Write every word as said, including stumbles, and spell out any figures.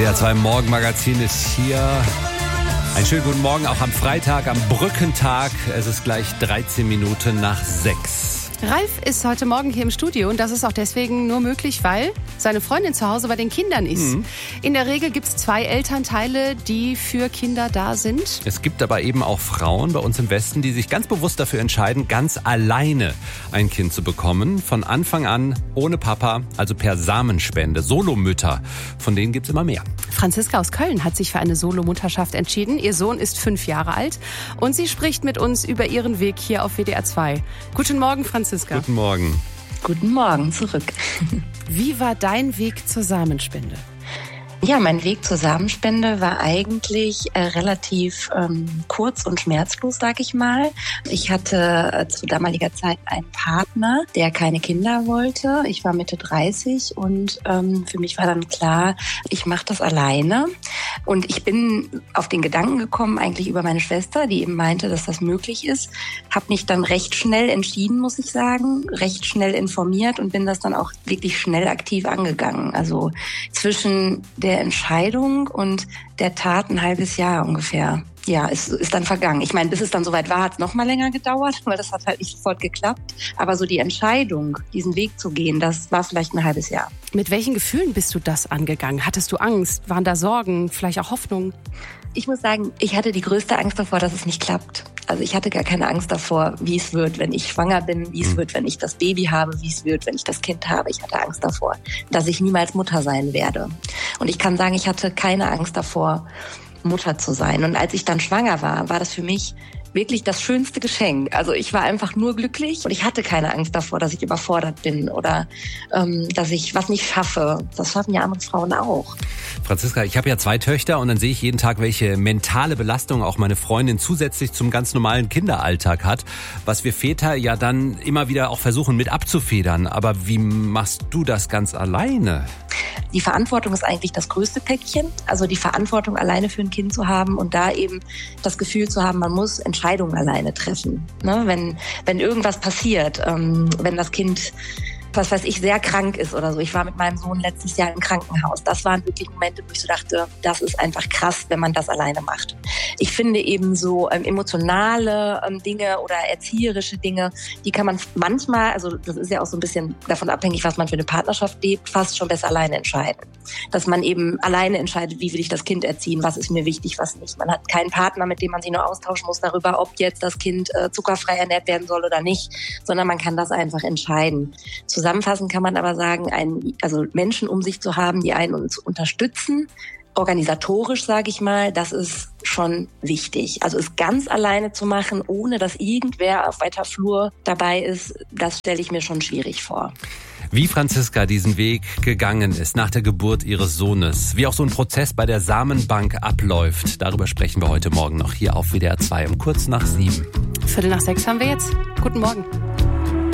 W D R zwei Morgenmagazin ist hier. Einen schönen guten Morgen, auch am Freitag, am Brückentag. Es ist gleich dreizehn Minuten nach sechs. Ralf ist heute Morgen hier im Studio und das ist auch deswegen nur möglich, weil seine Freundin zu Hause bei den Kindern ist. Mhm. In der Regel gibt es zwei Elternteile, die für Kinder da sind. Es gibt aber eben auch Frauen bei uns im Westen, die sich ganz bewusst dafür entscheiden, ganz alleine ein Kind zu bekommen. Von Anfang an ohne Papa, also per Samenspende. Solomütter, von denen gibt es immer mehr. Franziska aus Köln hat sich für eine Solomutterschaft entschieden. Ihr Sohn ist fünf Jahre alt und sie spricht mit uns über ihren Weg hier auf W D R zwei. Guten Morgen, Franziska. Guten Morgen. Guten Morgen zurück. Wie war dein Weg zur Samenspende? Ja, mein Weg zur Samenspende war eigentlich äh, relativ ähm, kurz und schmerzlos, sag ich mal. Ich hatte äh, zu damaliger Zeit einen Partner, der keine Kinder wollte. Ich war Mitte dreißig und ähm, für mich war dann klar, ich mache das alleine. Und ich bin auf den Gedanken gekommen, eigentlich über meine Schwester, die eben meinte, dass das möglich ist. Habe mich dann recht schnell entschieden, muss ich sagen, recht schnell informiert und bin das dann auch wirklich schnell aktiv angegangen. Also zwischen der Entscheidung und der Tat ein halbes Jahr ungefähr. Ja, es ist dann vergangen. Ich meine, bis es dann soweit war, hat es noch mal länger gedauert, weil das hat halt nicht sofort geklappt. Aber so die Entscheidung, diesen Weg zu gehen, das war vielleicht ein halbes Jahr. Mit welchen Gefühlen bist du das angegangen? Hattest du Angst? Waren da Sorgen? Vielleicht auch Hoffnung? Ich muss sagen, ich hatte die größte Angst davor, dass es nicht klappt. Also ich hatte gar keine Angst davor, wie es wird, wenn ich schwanger bin, wie es wird, wenn ich das Baby habe, wie es wird, wenn ich das Kind habe. Ich hatte Angst davor, dass ich niemals Mutter sein werde. Und ich kann sagen, ich hatte keine Angst davor, Mutter zu sein. Und als ich dann schwanger war, war das für mich wirklich das schönste Geschenk. Also ich war einfach nur glücklich und ich hatte keine Angst davor, dass ich überfordert bin oder ähm, dass ich was nicht schaffe. Das schaffen ja andere Frauen auch. Franziska, ich habe ja zwei Töchter und dann sehe ich jeden Tag, welche mentale Belastung auch meine Freundin zusätzlich zum ganz normalen Kinderalltag hat, was wir Väter ja dann immer wieder auch versuchen mit abzufedern. Aber wie machst du das ganz alleine? Die Verantwortung ist eigentlich das größte Päckchen. Also die Verantwortung, alleine für ein Kind zu haben und da eben das Gefühl zu haben, man muss Entscheidungen alleine treffen. Ne? Wenn, wenn irgendwas passiert, ähm, wenn das Kind, was weiß ich, sehr krank ist oder so. Ich war mit meinem Sohn letztes Jahr im Krankenhaus. Das waren wirklich Momente, wo ich so dachte, das ist einfach krass, wenn man das alleine macht. Ich finde eben so ähm, emotionale ähm, Dinge oder erzieherische Dinge, die kann man manchmal, also das ist ja auch so ein bisschen davon abhängig, was man für eine Partnerschaft lebt, fast schon besser alleine entscheiden. Dass man eben alleine entscheidet, wie will ich das Kind erziehen, was ist mir wichtig, was nicht. Man hat keinen Partner, mit dem man sich nur austauschen muss darüber, ob jetzt das Kind äh, zuckerfrei ernährt werden soll oder nicht, sondern man kann das einfach entscheiden. Zusammenfassend kann man aber sagen, ein, also Menschen um sich zu haben, die einen uns unterstützen, organisatorisch sage ich mal, das ist schon wichtig. Also es ganz alleine zu machen, ohne dass irgendwer auf weiter Flur dabei ist, das stelle ich mir schon schwierig vor. Wie Franziska diesen Weg gegangen ist nach der Geburt ihres Sohnes, wie auch so ein Prozess bei der Samenbank abläuft, darüber sprechen wir heute Morgen noch hier auf W D R zwei um kurz nach sieben. Viertel nach sechs haben wir jetzt. Guten Morgen.